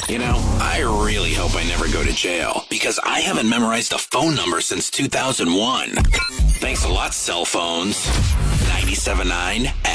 You know, I really hope I never go to jail because I haven't memorized a phone number since 2001. Thanks a lot, cell phones. 97.9